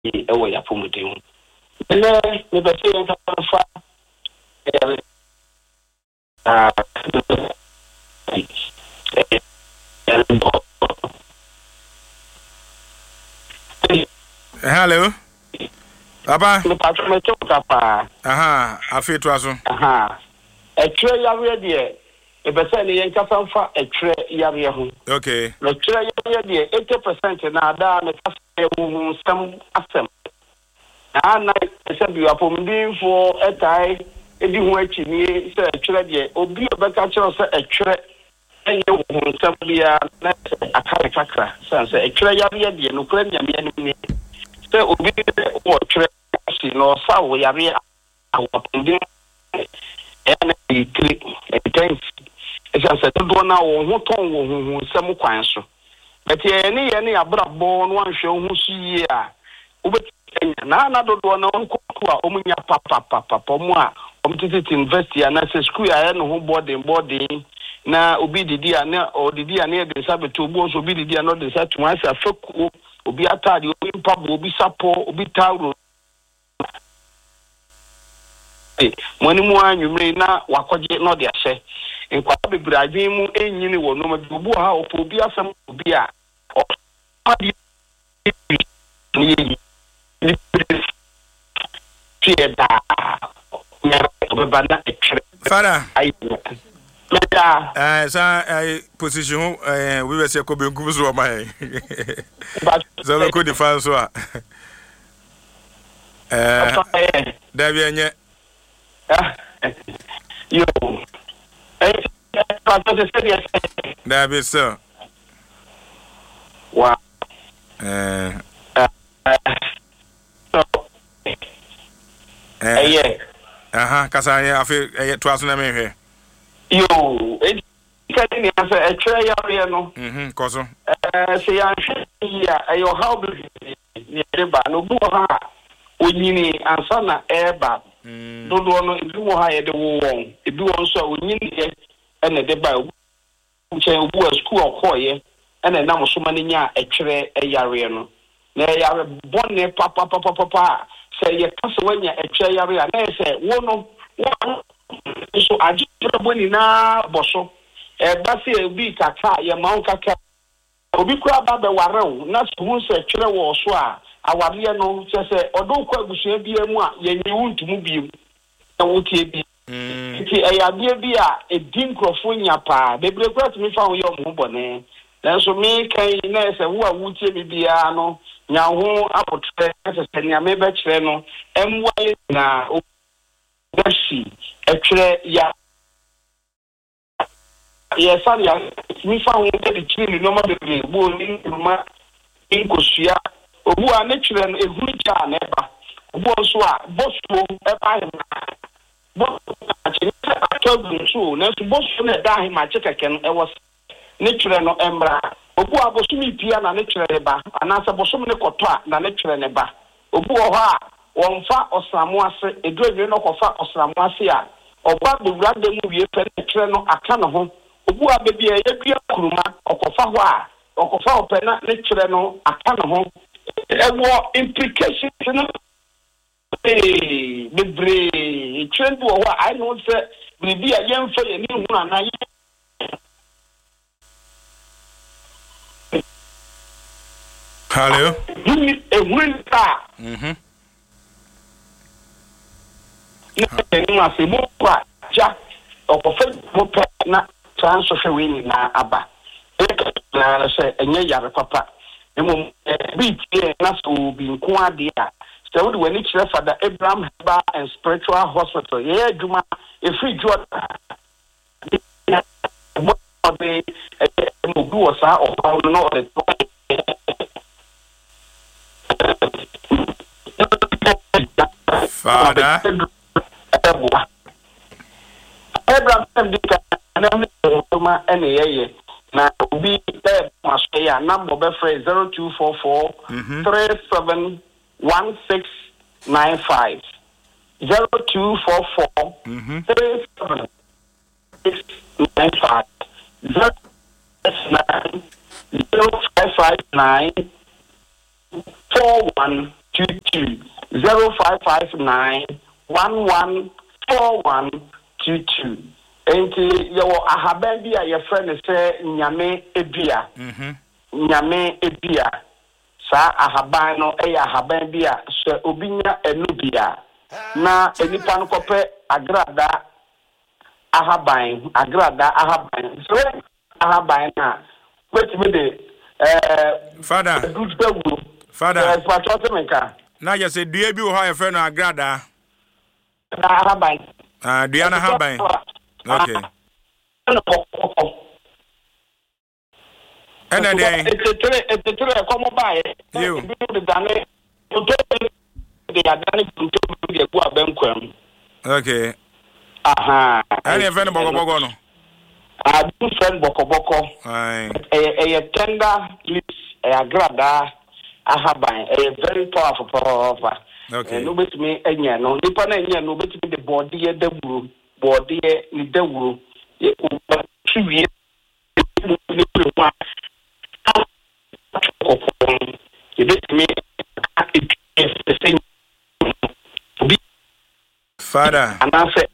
ewo ya pomodin ene me be say nka fa hello Papa me patro me choka pa afi to aso etwe yare de e be say ne nka fa etwe yare ho okay no etwe yare de 80% na ada me ka say hu sam asem na se bi apomdin fo etai edi ho achi ni se etwe de obi obeka kire se etwe enye hu sam bia na akare kakra se etwe yare de no kura nyame ni se obi wo etwe si no sa wo yare apomdin ene ikri etens esa do na wo ho ton wo hu sam kwan so but ye ne abrabo no anhwe hu suye a na do na nko a omunya papa mu a omtiti university na se school a no ho boarding na obi didi a na odidi a na de sabeto bo so obi didi a no de sa tuma sa faku obi atade obi mpabo obi sapo obi tawro moni mu anwumre na wakoje no de ahye nkwa bebre adwen mu enyini wo no ma obu ha obi asam obi a odi ni tieda ya bana ekre Father position we were say ko be nkubu so ma he so we ko defense so da bi enye yo da bi so wow kasa ya afi to aso na me hwe yo kadi ni asa etwe yare no koso se ya ya ayo how do ni eba no bu ha onyini ansa na eba dodo no ebi mo ha ye de won ebi won so onyini ye ene de ba uche obu school okoye ene na musoma ni nya etwere yare no na yare bonne papa say ye kase wanya etwe yare a na say wono so aji boni na boso ba se obi kaka ye ma kaka obi kura ba be warew na so se etwere wo so a aware no se odo kwa agusua bia mu a ye nyi wuntumu biem na wotie bi ti ayabia bi a edin krofo nya pa bebre kura tumi fa wo ye mo bone na so me kan na se wo a wotie bi bia no nya ho apotre se nya me be kire no emwale na obashi etwere ya sari ya mi fa wo de kire no ma bebre bo ni ma inkosua obu a ne kire no ehuru ja na eba obu so a boso eba na bo atọgbu so na so boso na da ma chekeke no ewo ne kire no embra obu a boso mi pia na ne kire ba anasa boso ne koto a na ne kire ne ba obu ho a wonfa osramo ase edrodwe no kofa osramo ase a oba bewura de mu wie pe ne kire no aka no ho obu a bebi e yadua kuruma okofa ho a okofa opena ne kire no aka no ho ewo implications no bebre trend wo wa I know say bibi a yemfa ye ni hu na hello you a winter ni ma se mo kwa ja okofa mo pe na transfer we ni na aba na se enye yare papa emo bi tie na so bi nko ade a so we when it's Father Abraham Herbal and Spiritual Hospital yeah adwuma e free job mo be mo bi wo sa o pa no de Father Abraham dika na me ene yeye na obi maso ya number be 0244 371695 0244 371695 0559 41 0559 114122. Enti yawo ahaban bi a ye friend say nyame ebia. Nyame ebia. Sa ahaban no eya ahaban bi a se obinya enubia. Na enipa no kope agrada ahaban. So ahaban na wait me the Father. Na just say dua bi wo ha ye friend agrada. Ahaban. Dua na ahaban. Okay. And then it's come by you okay. Aha. And your friend Boko no. I do friend Boko. Aye. A tender lips agrada ahaban a very powerful power. Okay. No bet me enya no nipa na enya no bet me the body e dawuru body e ni dawuru e o twi Father, and I said,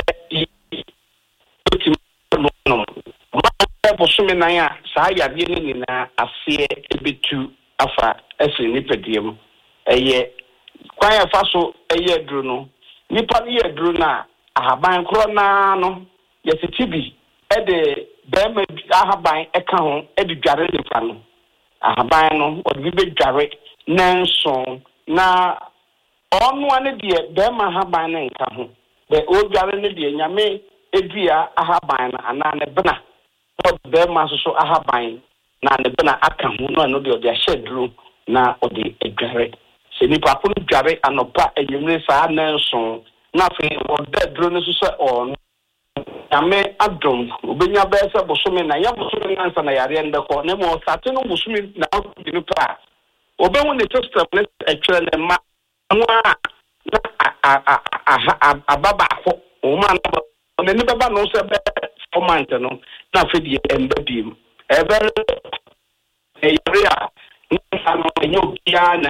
Bosumina, Saya Vienna, a fear a bit too afa as a nipedium. A year, quite faso a year druno. Nipa year druna, a haban cronano, yes, a tibi, at the Bema Ahaban account, at the Jarret Fan. Ahabano, or Vivid Jarret, Nanson, na. On one dear, Bema Haban and Cahu. The old Jarret dear, Yame, Edria, Ahaban, and Anabana. What Bema so Ahaban, Nanabana Akahu, no, their shed room, now or the Jarret. Seni Papu Jarret and Opa, and Yumisa Nanson, nothing or dead drones on. Yame Adum, Ubinya Bessa, Bosumin, and Yabusumin, and Ayarian, the Nemo, Satin, Busumin, now in the past. Obey when the first place, actually, a baba for man, and then Baba knows for mountain, not for the end of him. Ever a area, no piano,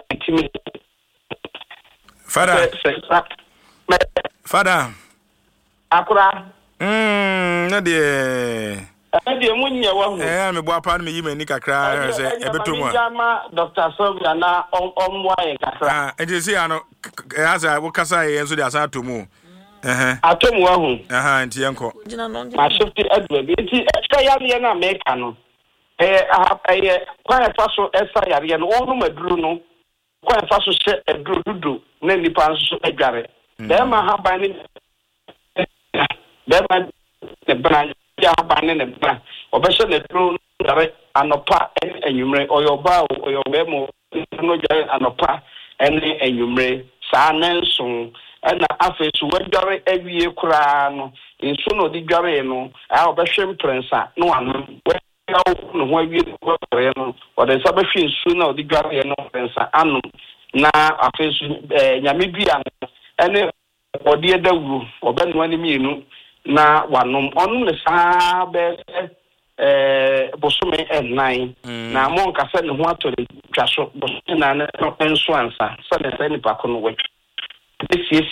Father, Akura, no dear. I'm a boy, pardon me, you may nick a cry, a bit too much. Dr. Sylvia, now on why and you see, I know, as I work as I answer the aside to move. I told you, and Tianco. My 50 Edward, it's a young American. A quite fast essay, and all my Bruno, quite fast set a do, many pounds a garret. Then my husband, then the brand. Banning and plan, or better the true direct and opa and you may or your bow or your memo, no and opa and you may sign soon. And after to work direct every year crown in soon or the gareno, our best prince, no one where we work or the submachine sooner or the gareno prince annum. Now after Yamibian and or dear the or Ben one me. Na wanom onu ne saa be bosume en9 na mo nkasa ne ho atore twaso bosume na ne enso ansa so ne se nipa ko no we this is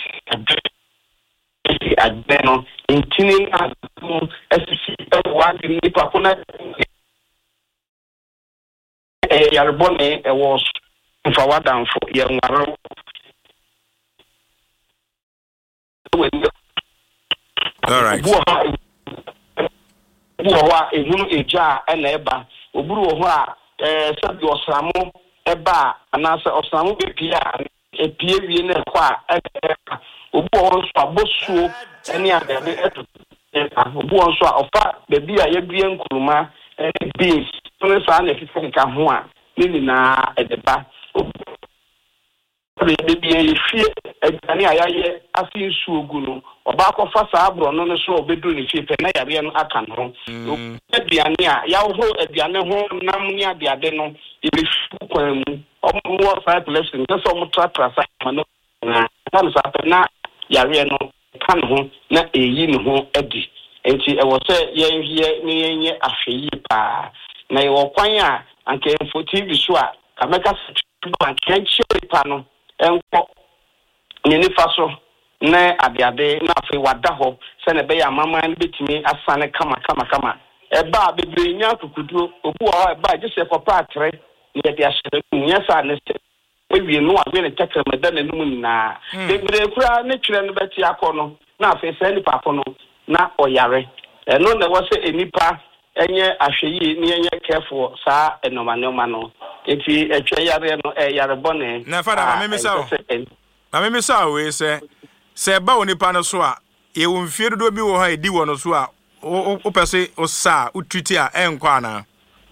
adeno intini azu esisi wa nipa ko na yarbone was for wadanfo ye nwaro all right. Buwa ehunu eja na eba oburu ho a sabi osamo eba anase osamo bepia epie wie na kwa obu ho so abosuo ene adabe eto obu ho so ofa bebi a yebie nkuruma beans so sa na fifi ka ho a ni na edeba bebi efie adani ayaye afi nsu ogu no oba ko fa sa abro no no so obedu ni fie pe na yare no aka no aduane a ya ho aduane ho nam ni adeade no ibe kwan mu omo 5 lesson so omo tratra sa no na sa pe na yare no kan ho na eyi ni ho adi enti e wo se ye ni yenye ahweyi pa na ye wo kwan a anka info TV so a kameka ba kan chiri pa no enko ne nifa so na abiade na afi wada ho se na be ya mama no betimi asane kama eba bebre nya kukudu obu ho eba gese kopa atre ne de ahye nya sa ne se ewie no a ne tekra da na num na bebre kura ne twere no beti akono na afi se nipa akono na oyare no na wo se enipa enye ahweyi ne enye careful sa enoma no enti etwe yare no yare bone na fada ma me sa we se ba onipa no so a ye wo mfie dodo bi wo ha edi wo no so a o pese o sa o twiti a enko ana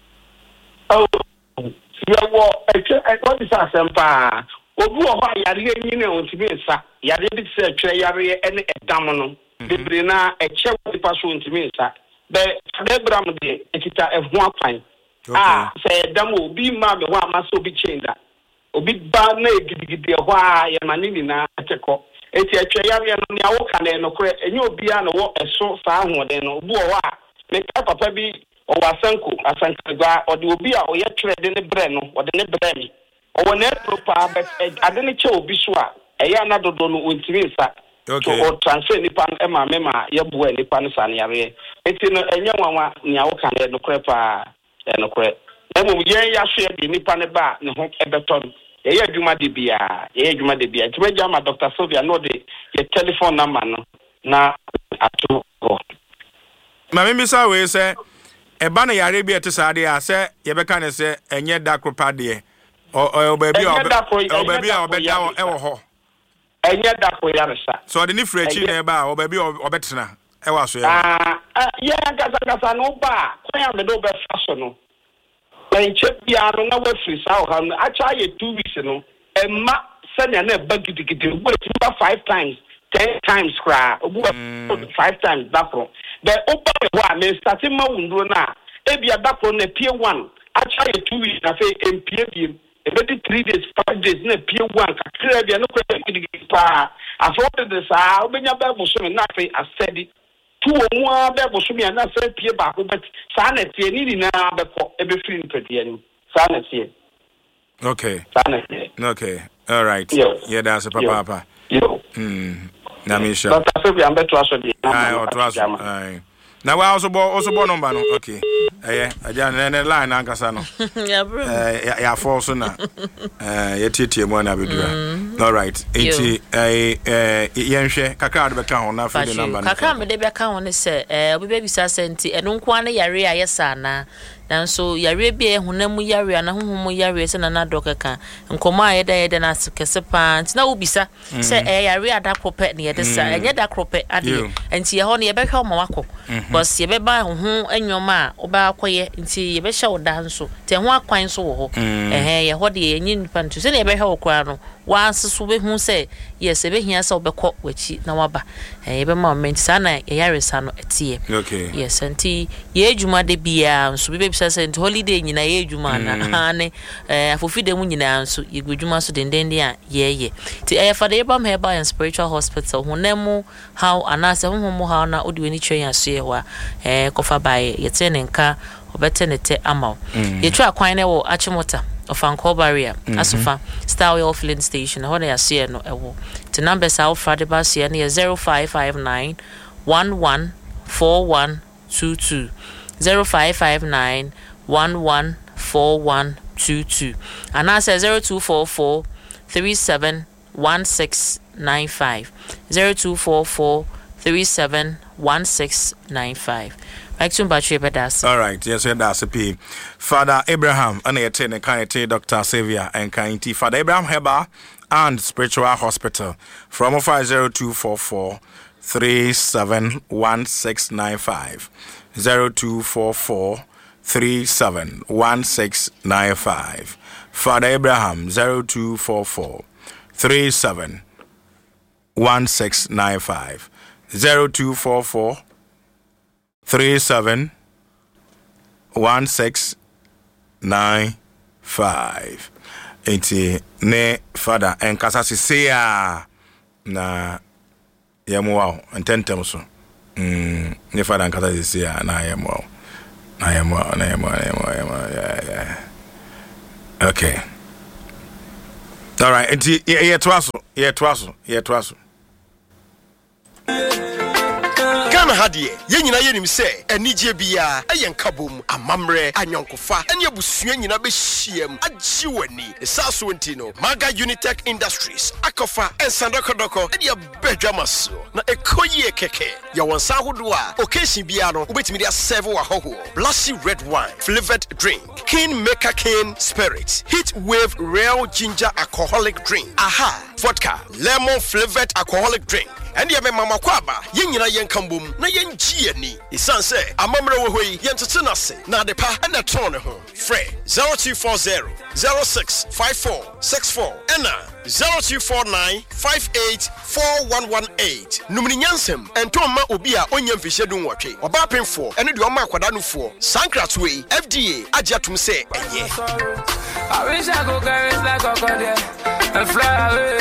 ye wo what is asempa obu o ha yare yin ne ontimi nsa yare bi se etwe yare ene edam no bebre na eche onipa so ontimi nsa be bram de ekita ehu apan se edam obi ma be ho amasa obi chinda obi ba na egidigide ho a ye manini na ateko eti atwa yare no ne awoka na no kore enye obi a no wo eso sa ahode no obu o a me papa bi o asanko gwa o de obi a o ye trade ne bre no o de ne bre mi o wo na proper but ade ne che obi so a eya na dodo no ontimi nsa so o transfer ni pan e ma me ma ye bo ni pan sa ne yare eti no enye nwanwa ne awoka na no kore pa no kore na mo ye ya so ye de ni pan ba ne ho ebeton ye adwuma de bia timeja ma Dr. Sylvia no de your telephone number no na ato go ma me bisa we se e ba na yare bi etesa de a se ye beka ne se enye dakropa de o ba bi a obeda e wo ho enye dakro yare sa so de ni frechi na e ba o ba bi obetena e wa so ye gaza no ba kwa me do be faso no when check piano na we free sa ha acha ye 2 weeks no emma senya na bagidikidi we 5 times 10 times cry obu 5 times dakro the open wa me start ma wundro na e bia dakro na pie 1 acha ye 2 weeks na fe empie biem e be 3 days 5 days na pie 1 kakra bia no kwa bagidikidi pa afọ de sa obenya ba bo so na fe asedi tu omwa be bo so mi na se pie ba ko bet sa na tie ni na be ko e be free npedie ni sa na tie okay sa na tie okay all right yeah that's a papa na me sure Dr. Sophie am beto aso di na wa also bo number no okay aja na line ankasa no ya force na ya tietie mo na bedura all right enti yenhwe kakra de beka ho na fa de number kakra me de beka ho ne se obi be bisa senti eno nko an yare a yesa na nanso yare bi ehunam yare na honhom yare se na na dokeka nkomo a yeda na kese pa nti na obisa se yare ada krope ne yede sa enye da krope ade enti ye ho ne ye behwe o mawako because ye be ba ho enwoma oba akoye nti ye be hye oda nso te ho akwan so wo ho ye ho de ye nyi nipa ntu se ne ye behwe okwa no wanseso be hu se yes ebe hia se obekọ wachi na waba ye be ma menti sa na ye yare sa no etie okay yes nti ye adwuma de bia nso be sent holiday nyina ye adwuma na ane afofide mu nyina nso ye gudwuma so dendende a ye ti Father Abraham Herbal and Spiritual Hospital honemu how anase honhomu how na odi weni twen aso ye wa kofa bae ye te ne nka obete ne te amaw ye twa kwan ne wo Achimota of Anko Barrier asofa Star Oil Filling Station ho na ya se no ewo ti numbers a Father Bas ye ne 0559 114122 0559 114122 and answer 0244 371695 0244 371695. Like to battery bedas. All right, yes, that's a P. Father Abraham and a Dr. Xavier and Kainti Father Abraham Herbal and Spiritual Hospital from 50244 371695 0244 371695 Father Abraham 0244 371695 0244 371695 enti ne Father enkasa sese a na yemo ententem so ne Father enkasa sese a na yemo yeah. Okay. All right, and yeah, twasso. Ghana hadie ye nyina ye nim se anije bia eyen kabom amamre anyonkofa ene abusua nyina be hyiam agye wani esaso ntino Maga Unitech Industries akofa ensandokodoko ene abedwamaso na ekoyie keke ya wonsa hodo a occasion bia no obetimi dia serve wa hoho blushy red wine flavored drink King Maker King Spirits Heat Wave Real Ginger Alcoholic Drink vodka lemon flavored alcoholic drink and ye mama kwaba ye nyina yen kambom na yen gie ni isan se amamre wo hoyi yen tete na se na de pa na ton ne ho free 0240 065464 ena 0249584118 numri nyansem enton ma obi a onyam fihedun wotwe oba penfo ene de oma akwada nufo sankratwe FDA agiatum se enye I wish I could carry like a crocodile and fly away.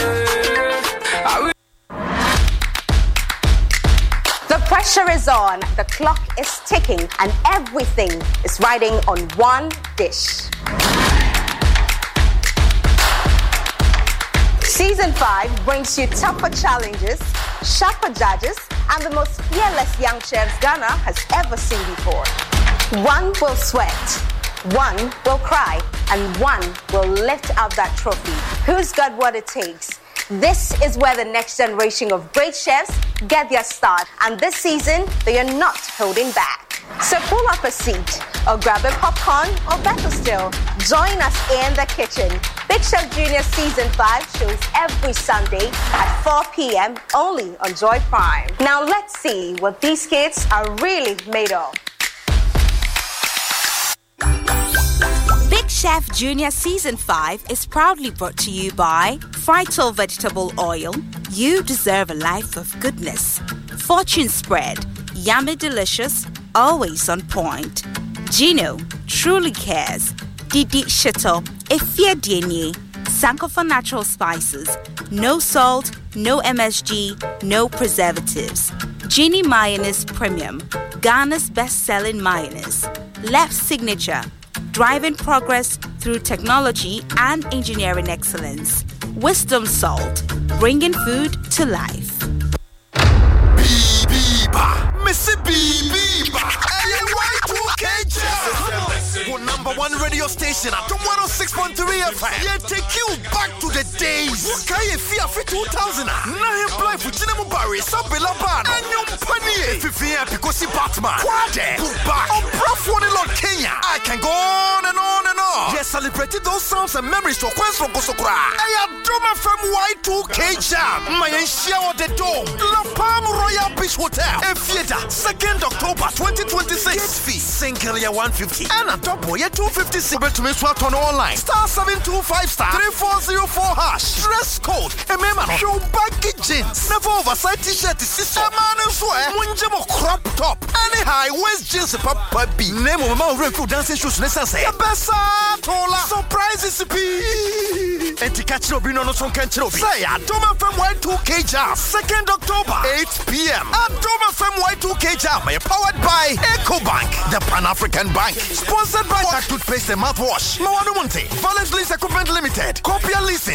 The pressure is on, the clock is ticking, and everything is riding on one dish. Season 5 brings you tougher challenges, sharper judges, and the most fearless young chefs Ghana has ever seen before. One will sweat, one will cry, and one will lift up that trophy. Who's got what it takes? This is where the next generation of great chefs get their start. And this season, they are not holding back. So pull up a seat or grab a popcorn or better still, join us in the kitchen. Big Chef Junior Season 5 shows every Sunday at 4 p.m. only on Joy Prime. Now let's see what these kids are really made of. Big Chef Junior Season 5 is proudly brought to you by Frital Vegetable Oil. You deserve a life of goodness. Fortune Spread. Yummy delicious, always on point. Gino truly cares. Didi Shito. Efia Dienye. Sankofa Natural Spices. No salt, no MSG, no preservatives. Genie Mayonnaise Premium. Ghana's best-selling mayonnaise. Left Signature. Driving progress through technology and engineering excellence. Wisdom Salt, bringing food to life. #1 radio station at 106.3 FM. Yeah, take you back to the days. What can you feel for 2000? Now you play for Jinemu Barry, Sabela Ban, and you penny. If you feel because Batman, Quade, Buba, or Prof1 Lord Kenya. I can go on and on and on. Yes, celebrated those sounds and memories to Quest from Kosokura. I am Doma from Y2K Jam. My shower the dome. La Palm Royal Beach Hotel. A theater, 2nd October 2026. Gate fee, single year 150. And a double year 256. To me swat on online. *725*3404#. Dress code. Remember, show baggy jeans. Never oversized t-shirt. Sister man and swear. Munjamo crop top. Anyhow, where's jeans papa B? Name of my real dancing shoes. Let's say. Bessa tola. Surprises be. And to catch up, no son can chop. Say, Doma from Y2K Jam. 2nd October, 8 p.m. At Doma from Y2K Jam. Powered by EcoBank, the Pan-African Bank. Sponsored by Toothpaste and Mouthwash. Mawadu Munte. Valence Lease Equipment Limited. Copia Leasing.